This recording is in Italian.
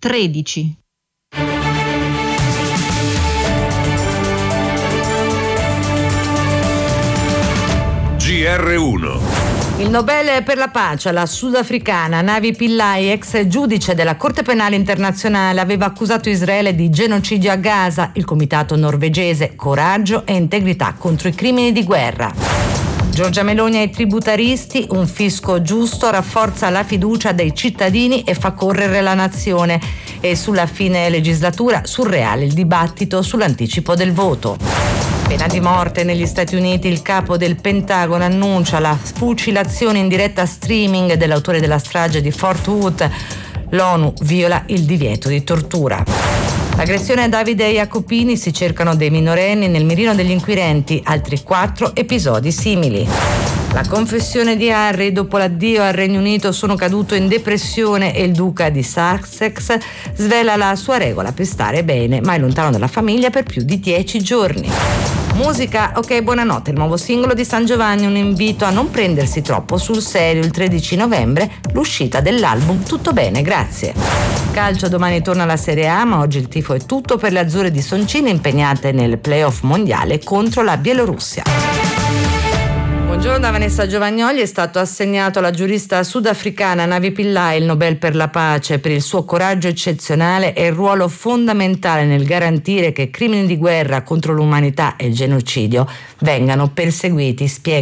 13. GR1. Il Nobel per la pace alla sudafricana Navi Pillay, ex giudice della Corte Penale Internazionale, aveva accusato Israele di genocidio a Gaza. Il comitato norvegese Coraggio e Integrità contro i crimini di guerra. Giorgia Meloni ai tributaristi: un fisco giusto rafforza la fiducia dei cittadini e fa correre la nazione. E sulla fine legislatura surreale il dibattito sull'anticipo del voto. Pena di morte negli Stati Uniti: il capo del Pentagono annuncia la fucilazione in diretta streaming dell'autore della strage di Fort Worth. L'ONU viola il divieto di tortura. L'aggressione a Davide Jacopini: si cercano dei minorenni nel mirino degli inquirenti, altri 4 episodi simili. La confessione di Harry: dopo l'addio al Regno Unito sono caduto in depressione e il duca di Sussex svela la sua regola per stare bene, ma è lontano dalla famiglia per più di 10 giorni. Musica, ok, buonanotte, il nuovo singolo di San Giovanni, un invito a non prendersi troppo sul serio. Il 13 novembre l'uscita dell'album Tutto bene, grazie. Calcio, domani torna la Serie A, ma oggi il tifo è tutto per le azzurre di Soncini impegnate nel playoff mondiale contro la Bielorussia. Buongiorno da Vanessa Giovagnoli. È stato assegnato alla giurista sudafricana Navi Pillay il Nobel per la pace per il suo coraggio eccezionale e il ruolo fondamentale nel garantire che crimini di guerra contro l'umanità e il genocidio vengano perseguiti, spiega